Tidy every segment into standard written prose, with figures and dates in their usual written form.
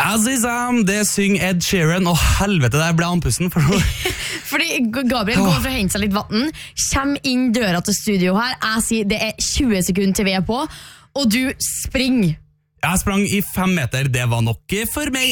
Azizam, det synger Ed Sheeran. Helvete, der ble andpusten for noe. Fordi Gabriel går for å hente seg litt vatten, kommer inn døra til studio her. Jeg sier det 20 sekunder til vi på, og du springer. Jeg sprang i 5 meter, det var nok for meg.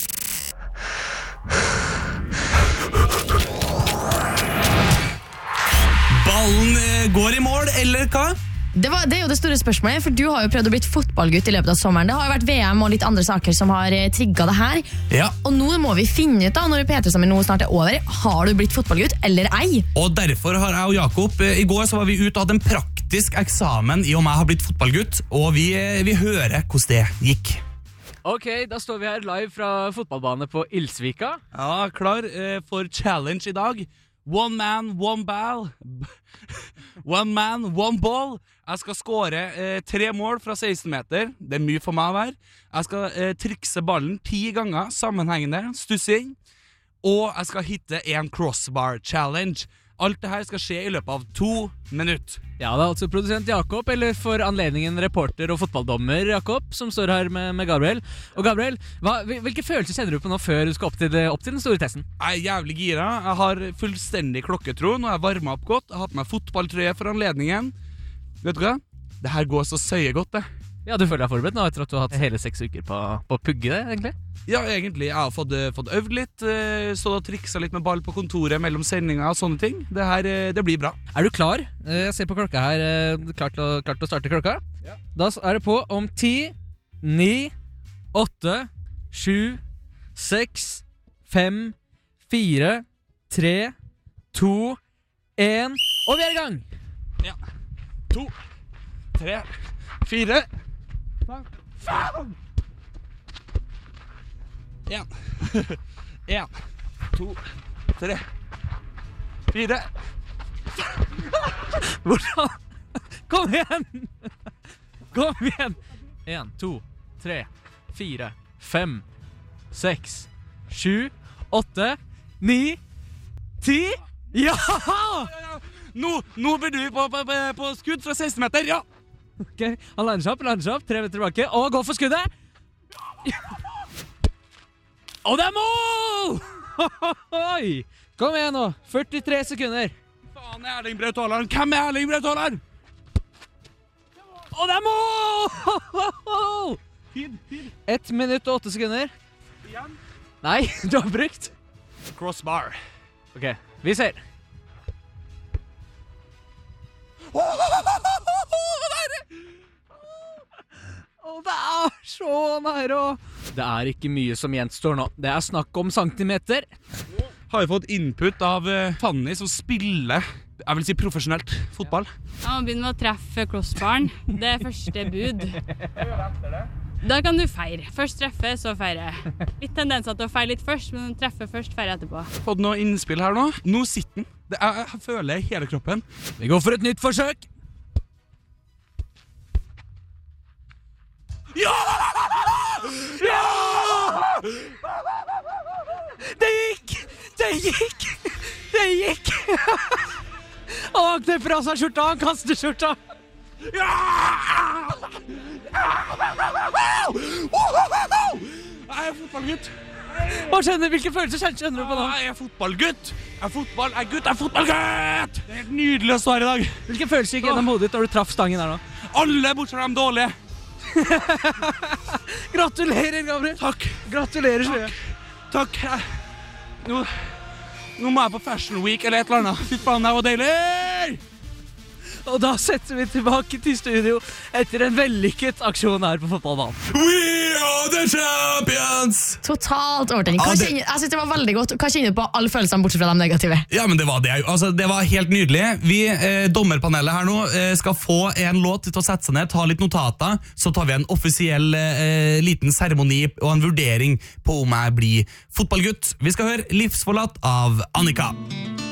Ballen går i mål, eller hva? Det er jo det store spørsmålet, for du har jo prøvd å bli fotballgutt i løpet av sommeren. Det har jo vært VM og litt andre saker som har trigget det her. Ja. Og nå må vi finne ut da, når P3-sammen nå snart over, har du blitt fotballgutt eller ei? Og derfor har jeg og Jakob, i går så var vi ute og hadde en praktisk eksamen i om jeg har blitt fotballgutt, og vi hører hvordan det gikk. Ok, da står vi her live fra fotballbane på Ilsvika. Ja, klar for challenge i dag. One man, one ball. One man, one ball. Jeg skal skåre 3 mål fra 16 meter. Det er mye for meg å være. Jeg skal trikse ballen 10 ganger sammenhengende, stussing. Og jeg skal hitte en crossbar challenge. Alt det her skal skje i løpet av 2 minutter. Ja, det er altså produsent Jakob, eller for anledningen reporter og fotballdommer Jakob, som står her med Gabriel. Og Gabriel, hvilke følelser kjenner du på nå før du skal opp til den store testen? Jeg er jævlig gira. Jeg har fullstendig klokketro. Nå har jeg varmet opp godt. Jeg har hatt meg fotballtrøye for anledningen. Vet du hva? Det her går så søye godt, det. Ja, du føler deg forberedt nå etter at du har hatt hele 6 uker på å pugge det, egentlig? Ja, egentlig. Jeg har fått øvd litt, stått og trikset litt med ball på kontoret mellom sendinger og sånne ting. Det her, det blir bra. Er du klar? Jeg ser på klokka her, klart til å starte klokka. Ja. Da er det på om 10, 9, 8, 7, 6, 5, 4, 3, 2, 1, og vi er i gang! Ja. 2, 3, 4, 5 1 1, 2, 3, 4 Hvordan? Kom igjen! Kom igjen! 1, 2, 3, 4, 5, 6, 7, 8, 9, 10 Ja! Nå blir du på skudd fra 16 meter, ja! Ok, han lander seg opp, 3 meter tilbake, og går for skuddet! Og det er mål! Oi! Kom igjen nå, 43 sekunder. Faen, Erling Braut Haaland. Hvem er Erling Braut Haaland? Og det er mål! Tid. 1 minutt og 8 sekunder. Igjen. Nei, du har brukt. Crossbar. Ok, vi ser. Det er så nære. Det er ikke mye som gjenstår nå. Det er snakk om centimeter. Har vi fått input av Fanny som spiller, jeg vil si profesjonelt, fotball. Ja, man begynner med å treffe crossbaren. Det er første bud. Da kan du feire. Først treffe, så feire. Litt tendenser til å feire litt først, men treffe først, feire etterpå. Fått noe innspill her nå. Nå sitter den. Jeg føler hele kroppen. Vi går for et nytt forsøk. Ja! Ja! Det gikk! Han knepper av seg skjorta, han kaster skjorta. Ja! Jeg er fotballgutt. Hvilke følelser kjenner du på nå? Jeg er fotballgutt. Jeg er fotballgutt. Det er helt nydelig å stå her i dag. Hvilke følelser gikk gjennom hodet ditt når du traff stangen her nå? Alle bortsett fra de dårlige. Gratulerer, Gabriel. Takk. Gratulerer så mye. Takk. Nå må jeg på Fashion Week eller et eller annet. Fy faen, det var deilig. Og da setter vi tilbake til studio etter en vellykket aksjon her på fotballbanen. We are the champions! Totalt overtenning. Ja, Jeg synes det var veldig godt. Hva kjenner du på alle følelsene bortsett fra de negative? Ja, men det var det. Altså, det var helt nydelig. Vi, dommerpanelet her nå, skal få en låt til å sette seg ned, ta litt notater, så tar vi en offisiell liten seremoni og en vurdering på om jeg blir fotballgutt. Vi skal høre Livsforlatt av Annika.